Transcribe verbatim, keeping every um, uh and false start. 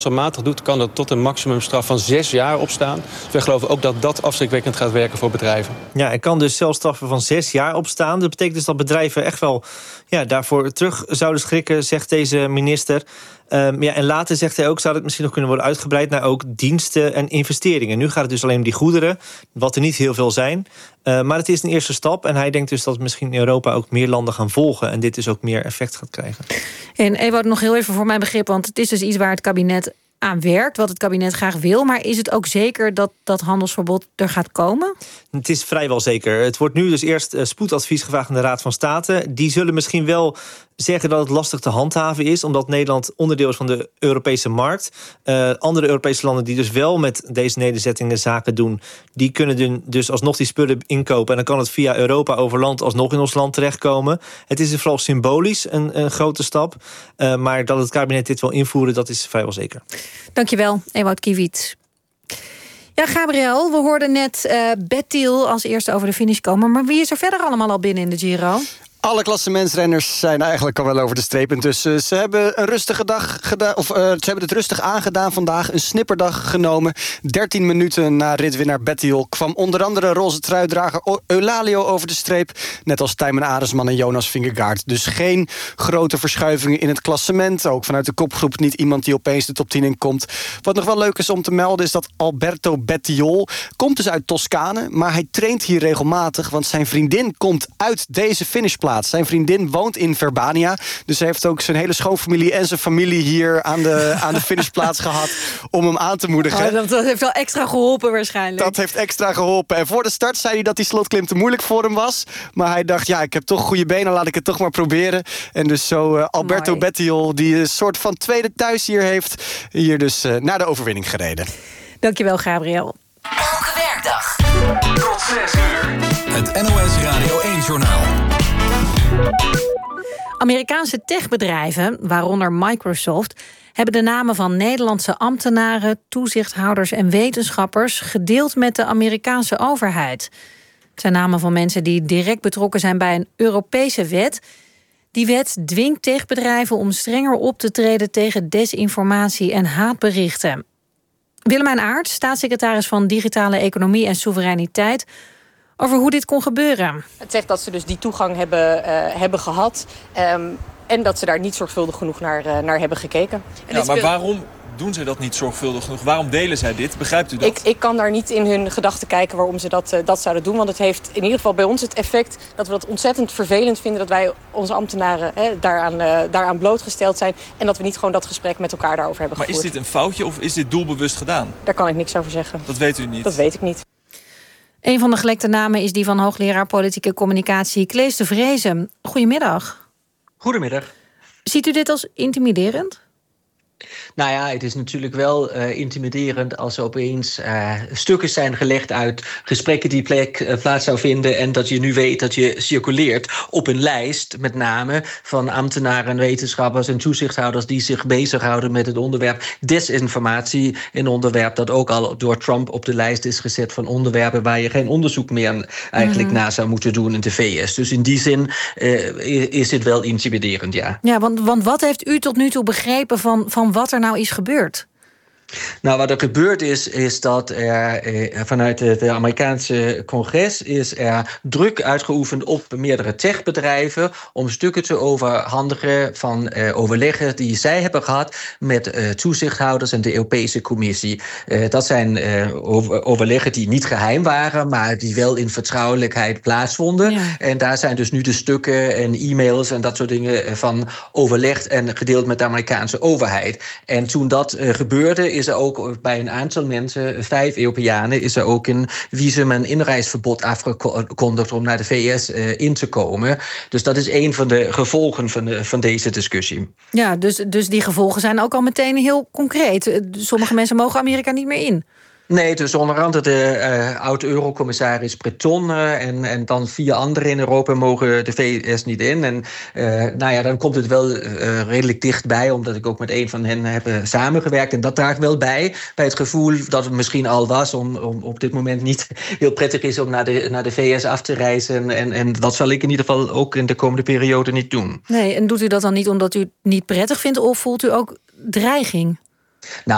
Als dat matig doet, kan dat tot een maximumstraf van zes jaar opstaan. Dus wij geloven ook dat dat afschrikwekkend gaat werken voor bedrijven. Ja, er kan dus celstraffen van zes jaar opstaan. Dat betekent dus dat bedrijven echt wel ja, daarvoor terug zouden schrikken, zegt deze minister. Um, ja, en later zegt hij ook, zou het misschien nog kunnen worden uitgebreid naar ook diensten en investeringen. Nu gaat het dus alleen om die goederen, wat er niet heel veel zijn. Uh, maar het is een eerste stap en hij denkt dus dat misschien in Europa ook meer landen gaan volgen en dit dus ook meer effect gaat krijgen. En Ewout, nog heel even voor mijn begrip, want het is dus iets waar het kabinet aan werkt, wat het kabinet graag wil. Maar is het ook zeker dat dat handelsverbod er gaat komen? Het is vrijwel zeker. Het wordt nu dus eerst spoedadvies gevraagd aan de Raad van State. Die zullen misschien wel zeggen dat het lastig te handhaven is, omdat Nederland onderdeel is van de Europese markt. Uh, andere Europese landen die dus wel met deze nederzettingen zaken doen, die kunnen dus alsnog die spullen inkopen. En dan kan het via Europa over land alsnog in ons land terechtkomen. Het is dus vooral symbolisch een, een grote stap. Uh, maar dat het kabinet dit wil invoeren, dat is vrijwel zeker. Dankjewel, Ewout Kiewit. Ja, Gabriel, we hoorden net uh, Bettiol als eerste over de finish komen. Maar wie is er verder allemaal al binnen in de Giro? Alle klassementsrenners zijn eigenlijk al wel over de streep. Intussen, ze hebben een rustige dag gedaan, of uh, ze hebben het rustig aangedaan vandaag. Een snipperdag genomen. dertien minuten na ritwinnaar Bettiol kwam onder andere roze truidrager Eulalio over de streep. Net als Tijmen Aresman en Jonas Vingegaard. Dus geen grote verschuivingen in het klassement. Ook vanuit de kopgroep niet iemand die opeens de top tien in komt. Wat nog wel leuk is om te melden is dat Alberto Bettiol komt dus uit Toscane, maar hij traint hier regelmatig, want zijn vriendin komt uit deze finishplaats. Zijn vriendin woont in Verbania. Dus hij heeft ook zijn hele schoonfamilie en zijn familie hier aan de, aan de finishplaats gehad om hem aan te moedigen. Oh, dat heeft wel extra geholpen waarschijnlijk. Dat heeft extra geholpen. En voor de start zei hij dat die slotklim te moeilijk voor hem was. Maar hij dacht, ja, ik heb toch goede benen, laat ik het toch maar proberen. En dus zo uh, Alberto Mooi. Bettiol, die een soort van tweede thuis hier heeft, hier dus uh, naar de overwinning gereden. Dankjewel, Gabriel. Elke werkdag tot zes uur. Het N O S Radio één-journaal. Amerikaanse techbedrijven, waaronder Microsoft, hebben de namen van Nederlandse ambtenaren, toezichthouders en wetenschappers gedeeld met de Amerikaanse overheid. Het zijn namen van mensen die direct betrokken zijn bij een Europese wet. Die wet dwingt techbedrijven om strenger op te treden tegen desinformatie en haatberichten. Willemijn Aert, staatssecretaris van Digitale Economie en Soevereiniteit, over hoe dit kon gebeuren. Het zegt dat ze dus die toegang hebben, uh, hebben gehad. Um, en dat ze daar niet zorgvuldig genoeg naar, uh, naar hebben gekeken. En ja, maar wil... waarom doen ze dat niet zorgvuldig genoeg? Waarom delen zij dit? Begrijpt u dat? Ik, ik kan daar niet in hun gedachten kijken waarom ze dat, uh, dat zouden doen. Want het heeft in ieder geval bij ons het effect dat we dat ontzettend vervelend vinden, dat wij onze ambtenaren hè, daaraan, uh, daaraan blootgesteld zijn. En dat we niet gewoon dat gesprek met elkaar daarover hebben maar gevoerd. Maar is dit een foutje of is dit doelbewust gedaan? Daar kan ik niks over zeggen. Dat weet u niet? Dat weet ik niet. Een van de gelekte namen is die van hoogleraar politieke communicatie Klees de Vreese. Goedemiddag. Goedemiddag. Ziet u dit als intimiderend? Nou ja, het is natuurlijk wel uh, intimiderend als er opeens uh, stukken zijn gelegd uit gesprekken die plek, uh, plaats zou vinden en dat je nu weet dat je circuleert op een lijst met namen van ambtenaren, wetenschappers en toezichthouders die zich bezighouden met het onderwerp desinformatie. Een onderwerp dat ook al door Trump op de lijst is gezet van onderwerpen waar je geen onderzoek meer eigenlijk mm-hmm. naar zou moeten doen in de V S. Dus in die zin uh, is het wel intimiderend, ja. Ja, want, want wat heeft u tot nu toe begrepen van, van wat er nou is gebeurd? Nou, wat er gebeurd is, is dat er eh, vanuit het Amerikaanse congres is er druk uitgeoefend op meerdere techbedrijven om stukken te overhandigen van eh, overleggen die zij hebben gehad met eh, toezichthouders en de Europese Commissie. Eh, dat zijn eh, over, overleggen die niet geheim waren, maar die wel in vertrouwelijkheid plaatsvonden. Ja. En daar zijn dus nu de stukken en e-mails en dat soort dingen van overlegd en gedeeld met de Amerikaanse overheid. En toen dat eh, gebeurde, is er ook bij een aantal mensen, vijf Europeanen, is er ook een visum- en inreisverbod afgekondigd om naar de V S uh, in te komen. Dus dat is een van de gevolgen van, de, van deze discussie. Ja, dus, dus die gevolgen zijn ook al meteen heel concreet. Sommige mensen mogen Amerika niet meer in. Nee, dus onder andere de uh, oud-eurocommissaris Breton uh, en, en dan vier anderen in Europa mogen de V S niet in. En uh, nou ja, dan komt het wel uh, redelijk dichtbij, omdat ik ook met een van hen heb uh, samengewerkt. En dat draagt wel bij, bij het gevoel dat het misschien al was om, om op dit moment niet heel prettig is om naar de, naar de V S af te reizen. En, en dat zal ik in ieder geval ook in de komende periode niet doen. Nee, en doet u dat dan niet omdat u het niet prettig vindt of voelt u ook dreiging? Nou,